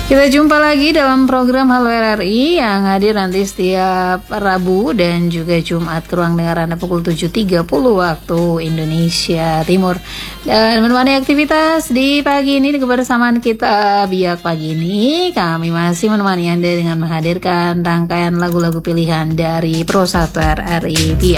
Kita jumpa lagi dalam program Halo RRI yang hadir nanti setiap Rabu dan juga Jumat ke ruang dengar Anda pukul 7.30 waktu Indonesia Timur. Dan menemani aktivitas di pagi ini kebersamaan kita Biak Pagi ini, kami masih menemani Anda dengan menghadirkan rangkaian lagu-lagu pilihan dari Pro 1 RRI Biak.